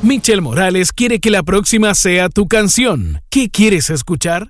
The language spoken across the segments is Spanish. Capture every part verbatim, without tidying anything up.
Michelle Morales quiere que la próxima sea tu canción. ¿Qué quieres escuchar?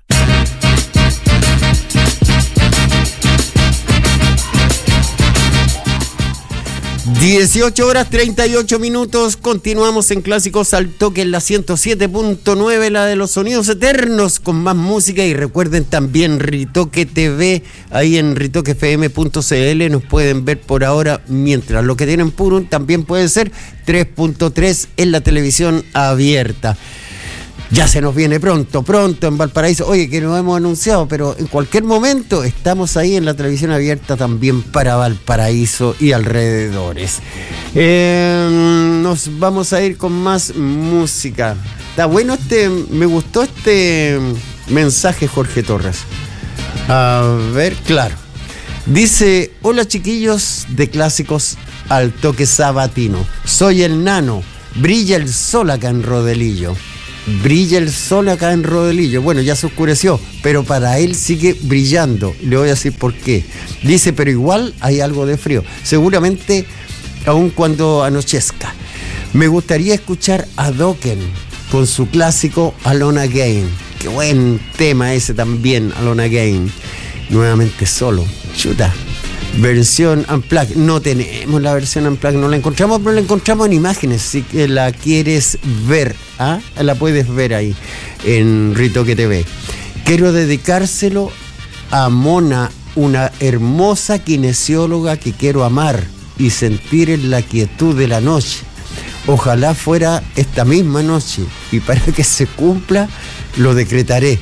dieciocho horas treinta y ocho minutos, continuamos en Clásicos al Toque en la ciento siete punto nueve, la de los sonidos eternos, con más música. Y recuerden también Ritoque T V, ahí en ritoque f m punto c l nos pueden ver por ahora, mientras lo que tienen Purum también puede ser tres punto tres en la televisión abierta. Ya se nos viene pronto, pronto en Valparaíso. Oye, que nos hemos anunciado, pero en cualquier momento estamos ahí en la televisión abierta también para Valparaíso y alrededores. Eh, nos vamos a ir con más música. Está bueno este, me gustó este mensaje, Jorge Torres. A ver, claro. Dice: hola chiquillos de Clásicos al Toque sabatino. Soy el Nano. Brilla el sol acá en Rodelillo. Brilla el sol acá en Rodelillo. Bueno, ya se oscureció, pero para él sigue brillando. Le voy a decir por qué. Dice, pero igual hay algo de frío. Seguramente, aun cuando anochezca. Me gustaría escuchar a Dokken con su clásico Alone Again. Qué buen tema ese también, Alone Again. Nuevamente solo. Chuta. Versión Unplugged. No tenemos la versión Unplugged, no la encontramos, pero la encontramos en imágenes. Si que la quieres ver, ¿ah? La puedes ver ahí en Ritoque T V. Quiero dedicárselo a Mona, una hermosa kinesióloga que quiero amar y sentir en la quietud de la noche. Ojalá fuera esta misma noche, y para que se cumpla lo decretaré.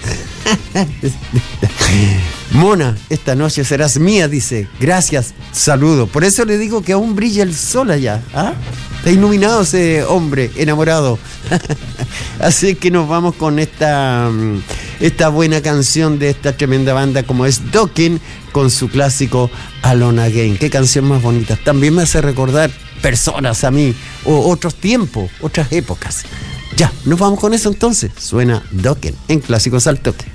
Mona, esta noche serás mía, dice. Gracias, saludo. Por eso le digo que aún brilla el sol allá. ¿Ah? Está iluminado ese hombre enamorado. Así que nos vamos con esta, esta buena canción de esta tremenda banda como es Dokken, con su clásico Alone Again. Qué canción más bonita. También me hace recordar personas a mí, o otros tiempos, otras épocas. Ya, nos vamos con eso entonces. Suena Dokken en Clásicos al Toque.